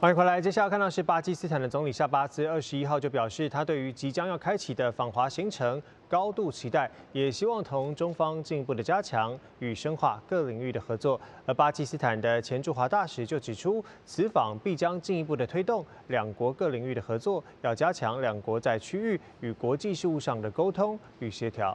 欢迎回来。接下来看到是巴基斯坦的总理夏巴兹21号就表示，他对于即将要开启的访华行程高度期待，也希望同中方进一步的加强与深化各领域的合作。而巴基斯坦的前驻华大使就指出，此访必将进一步的推动两国各领域的合作，要加强两国在区域与国际事务上的沟通与协调。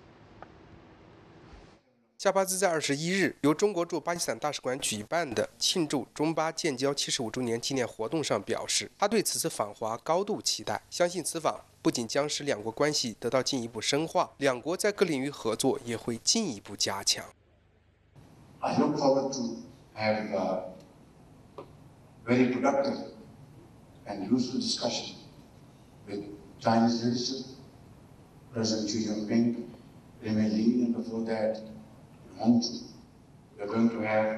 夏巴兹在21日由中国驻巴基斯坦大使馆举办的庆祝中巴建交75周年纪念活动上表示，他对此次访华高度期待，相信此访不仅将使两国关系得到进一步深化，两国在各领域合作也会进一步加强。 I look forward to have very productive and useful discussion with Chinese leadership, President Xi Jinping, Premier Li, and before that. Hongzhou. We're going to have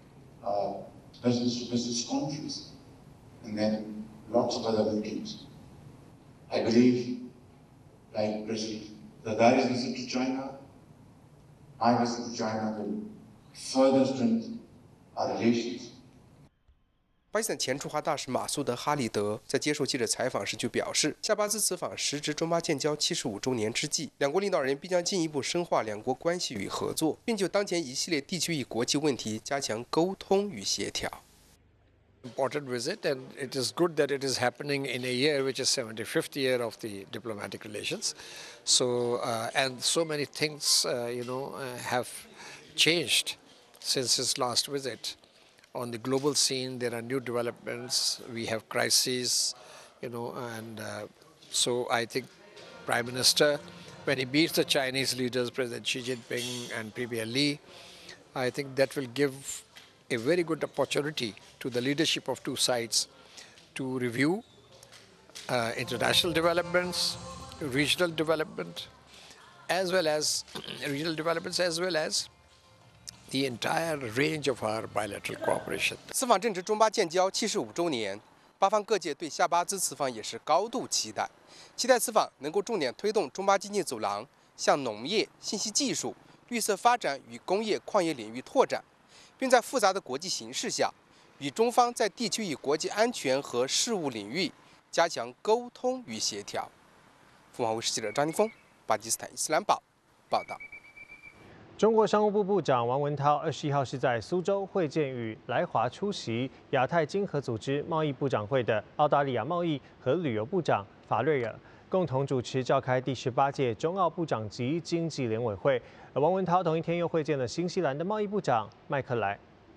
business conference and then lots of other meetings. I believe, like President Zadari's visit to China, my visit to China will further strengthen our relations. 巴基斯坦前驻华大使马苏德·哈利德在接受记者采访时就表示，夏巴兹此访时值中巴建交75周年之际，两国领导人必将进一步深化两国关系与合作，并就当前一系列地区与国际问题加强沟通与协调。 Important visit, and it is good that it is happening in a year which is 75th year of the diplomatic relations. So and so many things, have changed since his last visit. On the global scene, there are new developments. We have crises, and so I think Prime Minister, when he meets the Chinese leaders, President Xi Jinping and Premier Li, I think that will give a very good opportunity to the leadership of two sides to review international developments, regional development, as well as the entire range of our bilateral cooperation. 此访正值中巴建交75周年，巴方各界对夏巴兹此访也是高度期待，期待此访能够重点推动中巴经济走廊向农业、信息技术、绿色发展与工业矿业领域拓展，并在复杂的国际形势下，与中方在地区与国际安全和事务领域加强沟通与协调。凤凰卫视记者张宁峰，巴基斯坦伊斯兰堡报道。 中国商务部部长王文涛21号是在苏州会见与来华出席亚太经合组织贸易部长会的澳大利亚贸易和旅游部长法瑞尔，共同主持召开第18届中澳部长级经济联委会。而王文涛同一天又会见了新西兰的贸易部长麦克莱。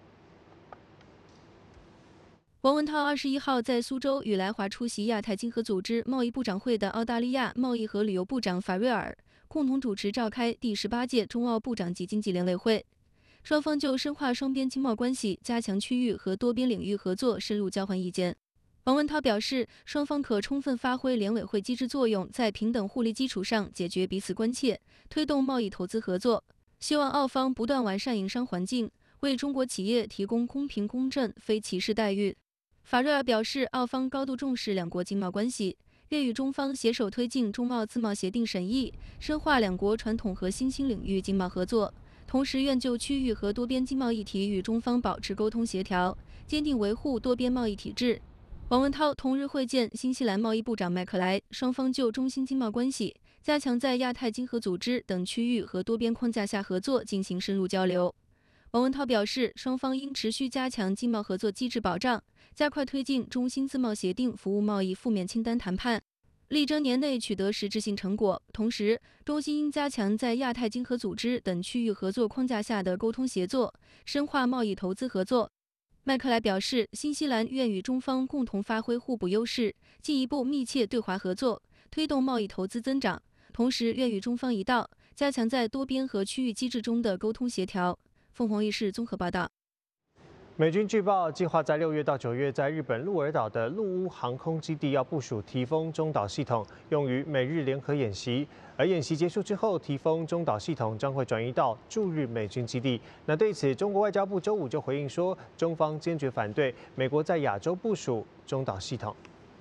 王文涛21号在苏州与来华出席亚太经合组织贸易部长会的澳大利亚贸易和旅游部长法瑞尔共同主持召开第18届中澳部长级经济联委会，双方就深化双边经贸关系、加强区域和多边领域合作深入交换意见。王文涛表示，双方可充分发挥联委会机制作用，在平等互利基础上解决彼此关切，推动贸易投资合作。希望澳方不断完善营商环境，为中国企业提供公平公正、非歧视待遇。 法瑞尔表示，澳方高度重视两国经贸关系，愿与中方携手推进中澳自贸协定审议，深化两国传统和新兴领域经贸合作，同时愿就区域和多边经贸议题与中方保持沟通协调，坚定维护多边贸易体制。王文涛同日会见新西兰贸易部长麦克莱，双方就中新经贸关系、加强在亚太经合组织等区域和多边框架下合作进行深入交流。王文涛表示，双方应持续加强经贸合作机制保障。 加快推进中新自贸协定服务贸易负面清单谈判，力争年内取得实质性成果。同时，中新应加强在亚太经合组织等区域合作框架下的沟通协作，深化贸易投资合作。麦克莱表示，新西兰愿与中方共同发挥互补优势，进一步密切对华合作，推动贸易投资增长。同时，愿与中方一道，加强在多边和区域机制中的沟通协调。凤凰卫视综合报道。 美军据报计划在6月到9月在日本鹿儿岛的陆屋航空基地要部署提风中导系统，用于美日联合演习。而演习结束之后，提风中导系统将会转移到驻日美军基地。那对此，中国外交部周五就回应说，中方坚决反对美国在亚洲部署中导系统。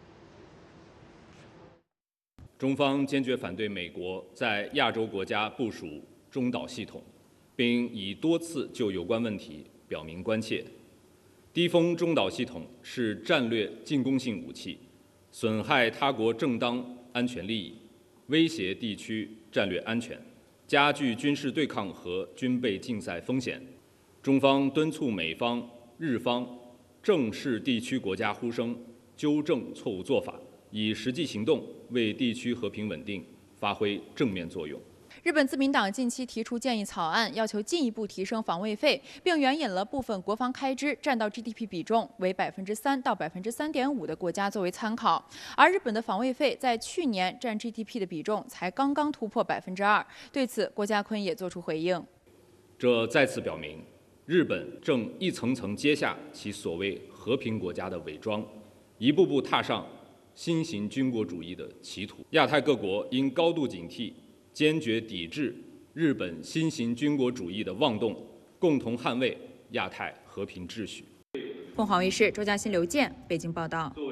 中方坚决反对美国在亚洲国家部署中导系统，并已多次就有关问题表明关切。 低空中导系统是战略进攻性武器，损害他国正当安全利益，威胁地区战略安全，加剧军事对抗和军备竞赛风险。中方敦促美方、日方正视地区国家呼声，纠正错误做法，以实际行动为地区和平稳定发挥正面作用。 日本自民党近期提出建议草案，要求进一步提升防卫费，并援引了部分国防开支占到 GDP 比重为3%到3.5%的国家作为参考。而日本的防卫费在去年占 GDP 的比重才刚刚突破2%。对此，郭家坤也作出回应。 这再次表明，日本正一层层揭下其所谓和平国家的伪装，一步步踏上新型军国主义的歧途。亚太各国应高度警惕，坚决抵制日本新型军国主义的妄动，共同捍卫亚太和平秩序。 凤凰卫视周嘉欣、刘健北京报道。